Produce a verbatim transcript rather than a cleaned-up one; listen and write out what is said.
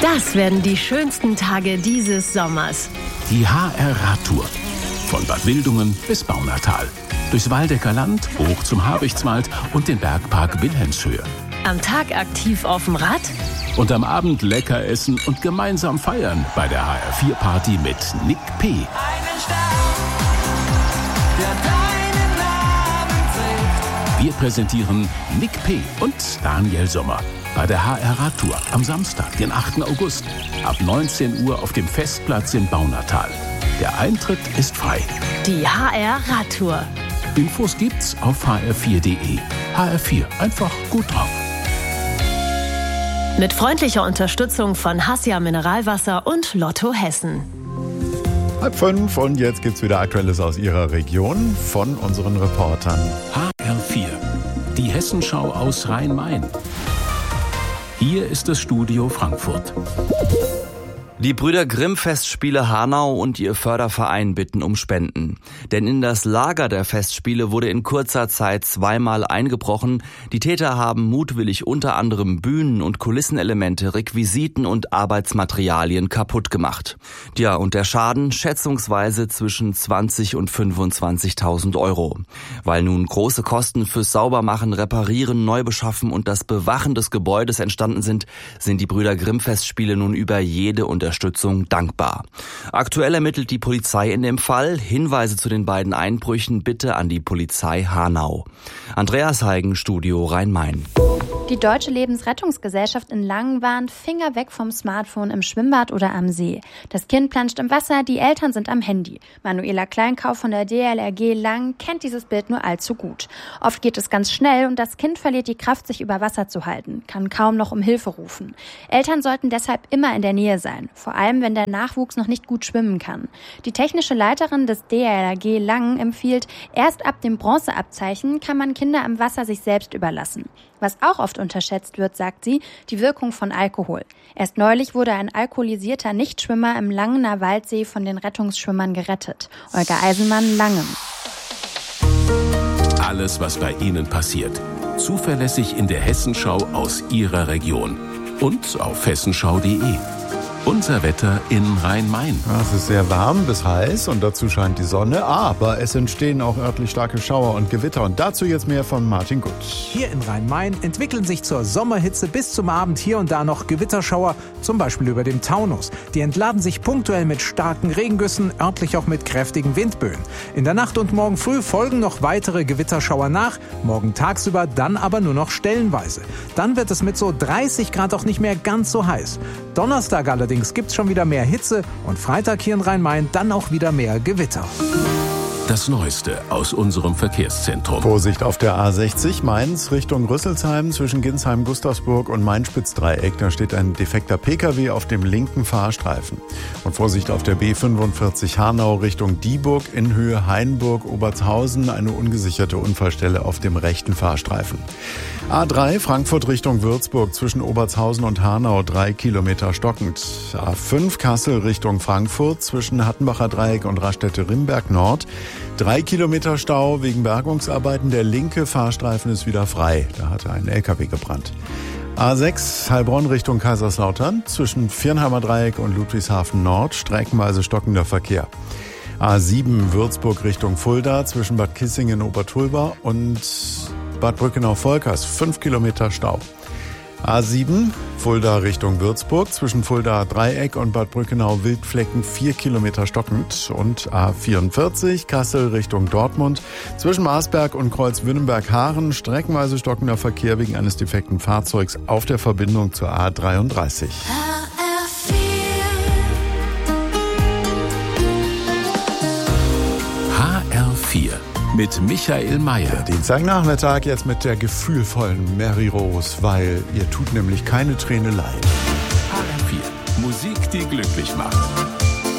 Das werden die schönsten Tage dieses Sommers. Die H R-Radtour. Von Bad Wildungen bis Baunatal. Durchs Waldecker Land, hoch zum Habichtswald und den Bergpark Wilhelmshöhe. Am Tag aktiv auf dem Rad. Und am Abend lecker essen und gemeinsam feiern bei der H R vier Party mit Nick P. Einen Stern, der deinen Namen trägt. Wir präsentieren Nick P. und Daniel Sommer bei der H R-Radtour am Samstag, den achten August, ab neunzehn Uhr auf dem Festplatz in Baunatal. Der Eintritt ist frei. Die H R-Radtour. Infos gibt's auf h r vier punkt de. H R vier, einfach gut drauf. Mit freundlicher Unterstützung von Hassia Mineralwasser und Lotto Hessen. Halb fünf und jetzt gibt's wieder Aktuelles aus Ihrer Region von unseren Reportern. H R vier, die Hessenschau aus Rhein-Main. Hier ist das Studio Frankfurt. Die Brüder Grimm Festspiele Hanau und ihr Förderverein bitten um Spenden. Denn in das Lager der Festspiele wurde in kurzer Zeit zweimal eingebrochen. Die Täter haben mutwillig unter anderem Bühnen- und Kulissenelemente, Requisiten und Arbeitsmaterialien kaputt gemacht. Ja, und der Schaden schätzungsweise zwischen zwanzig und fünfundzwanzigtausend Euro. Weil nun große Kosten fürs Saubermachen, Reparieren, Neubeschaffen und das Bewachen des Gebäudes entstanden sind, sind die Brüder Grimm Festspiele nun über jede Unterstützung Unterstützung dankbar. Aktuell ermittelt die Polizei in dem Fall. Hinweise zu den beiden Einbrüchen bitte an die Polizei Hanau. Andreas Heigen, Studio Rhein-Main. Die Deutsche Lebensrettungsgesellschaft in Langen warnt: Finger weg vom Smartphone im Schwimmbad oder am See. Das Kind planscht im Wasser, die Eltern sind am Handy. Manuela Kleinkauf von der D L R G Langen kennt dieses Bild nur allzu gut. Oft geht es ganz schnell und das Kind verliert die Kraft, sich über Wasser zu halten, kann kaum noch um Hilfe rufen. Eltern sollten deshalb immer in der Nähe sein, vor allem wenn der Nachwuchs noch nicht gut schwimmen kann. Die technische Leiterin des D L R G Langen empfiehlt, erst ab dem Bronzeabzeichen kann man Kinder im Wasser sich selbst überlassen. Was auch oft unterschätzt wird, sagt sie, die Wirkung von Alkohol. Erst neulich wurde ein alkoholisierter Nichtschwimmer im Langener Waldsee von den Rettungsschwimmern gerettet. Olga Eisenmann, Langen. Alles, was bei Ihnen passiert, zuverlässig in der Hessenschau aus Ihrer Region und auf hessenschau punkt de. Unser Wetter in Rhein-Main. Es ist sehr warm bis heiß und dazu scheint die Sonne, aber es entstehen auch örtlich starke Schauer und Gewitter und dazu jetzt mehr von Martin Gut. Hier in Rhein-Main entwickeln sich zur Sommerhitze bis zum Abend hier und da noch Gewitterschauer, zum Beispiel über dem Taunus. Die entladen sich punktuell mit starken Regengüssen, örtlich auch mit kräftigen Windböen. In der Nacht und morgen früh folgen noch weitere Gewitterschauer nach, morgen tagsüber dann aber nur noch stellenweise. Dann wird es mit so dreißig Grad auch nicht mehr ganz so heiß. Donnerstag allerdings Allerdings gibt's schon wieder mehr Hitze und Freitag hier in Rhein-Main dann auch wieder mehr Gewitter. Das Neueste aus unserem Verkehrszentrum. Vorsicht auf der A sechzig Mainz Richtung Rüsselsheim zwischen Ginsheim, Gustavsburg und Main-Spitz-Dreieck. Da steht ein defekter Pkw auf dem linken Fahrstreifen. Und Vorsicht auf der B fünfundvierzig Hanau Richtung Dieburg in Höhe Hainburg, Obertshausen. Eine ungesicherte Unfallstelle auf dem rechten Fahrstreifen. A drei Frankfurt Richtung Würzburg zwischen Obertshausen und Hanau drei Kilometer stockend. A fünf Kassel Richtung Frankfurt zwischen Hattenbacher Dreieck und Raststätte-Rimberg Nord. Drei Kilometer Stau wegen Bergungsarbeiten. Der linke Fahrstreifen ist wieder frei. Da hatte ein L K W gebrannt. A sechs Heilbronn Richtung Kaiserslautern zwischen Viernheimer Dreieck und Ludwigshafen Nord. Streckenweise stockender Verkehr. A sieben Würzburg Richtung Fulda zwischen Bad Kissingen, Obertulba und Bad Brückenau-Volkers. Fünf Kilometer Stau. A sieben Fulda Richtung Würzburg zwischen Fulda Dreieck und Bad Brückenau Wildflecken vier Kilometer stockend. Und A vierundvierzig Kassel Richtung Dortmund zwischen Marsberg und Kreuz-Wünnenberg-Haaren streckenweise stockender Verkehr wegen eines defekten Fahrzeugs auf der Verbindung zur A dreiunddreißig. H R vier mit Michael Mayer. Dienstagnachmittag jetzt mit der gefühlvollen Mary Rose, weil ihr tut nämlich keine Träne leid. H R vier, Musik, die glücklich macht.